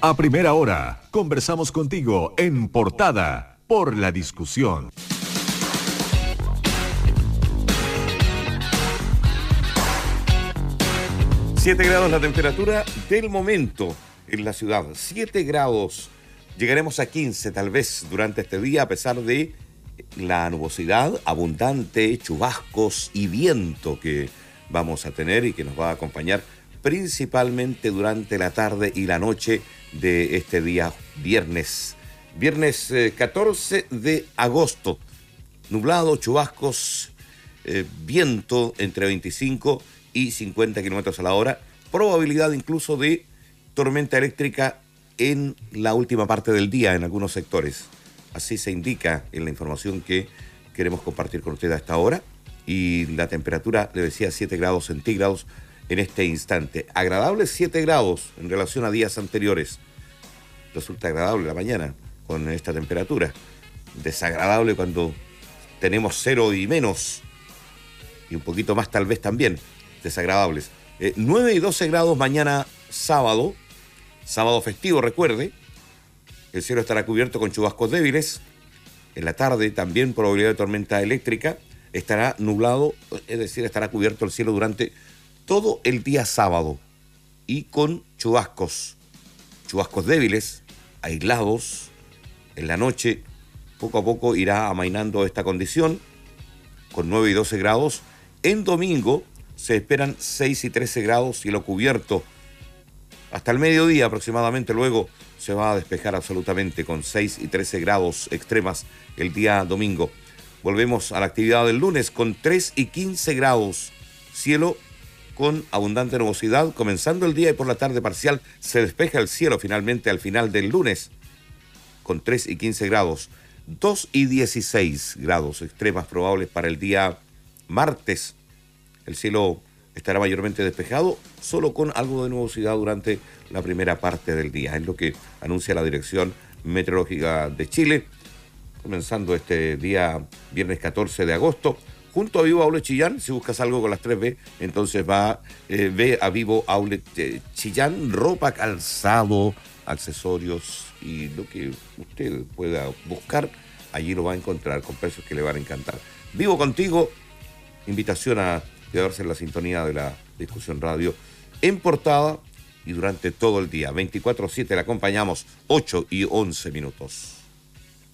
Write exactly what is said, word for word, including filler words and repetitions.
A primera hora, conversamos contigo en Portada por la Discusión. siete grados la temperatura del momento en la ciudad. siete grados. Llegaremos a quince tal vez durante este día a pesar de la nubosidad abundante, chubascos y viento que vamos a tener y que nos va a acompañar principalmente durante la tarde y la noche de este día viernes. Viernes eh, catorce de agosto. Nublado, chubascos, eh, viento entre veinticinco y cincuenta kilómetros a la hora. Probabilidad incluso de tormenta eléctrica en la última parte del día en algunos sectores. Así se indica en la información que queremos compartir con usted a esta hora. Y la temperatura, le decía, siete grados centígrados en este instante. Agradable siete grados en relación a días anteriores. Resulta agradable la mañana con esta temperatura. Desagradable cuando tenemos cero y menos. Y un poquito más tal vez también. Desagradables. Eh, nueve y doce grados mañana sábado. Sábado festivo, recuerde. El cielo estará cubierto con chubascos débiles. En la tarde también probabilidad de tormenta eléctrica. Estará nublado, es decir, estará cubierto el cielo durante todo el día sábado. Y con chubascos. Chubascos débiles, aislados. En la noche, poco a poco irá amainando esta condición. Con nueve y doce grados. En domingo se esperan seis y trece grados, cielo cubierto. Hasta el mediodía aproximadamente, luego se va a despejar absolutamente con seis y trece grados extremas el día domingo. Volvemos a la actividad del lunes con tres y quince grados. Cielo con abundante nubosidad, comenzando el día y por la tarde parcial se despeja el cielo finalmente al final del lunes con tres y quince grados. dos y dieciséis grados extremas probables para el día martes. El cielo estará mayormente despejado, solo con algo de nubosidad durante la primera parte del día. Es lo que anuncia la Dirección Meteorológica de Chile, comenzando este día viernes catorce de agosto, junto a Vivo Outlet Chillán. Si buscas algo con las tres B, entonces va, eh, ve a Vivo Outlet eh, Chillán, ropa, calzado, accesorios y lo que usted pueda buscar, allí lo va a encontrar con precios que le van a encantar. Vivo contigo, invitación a quedarse en la sintonía de la Discusión Radio en Portada y durante todo el día. veinticuatro siete le acompañamos, ocho y once minutos.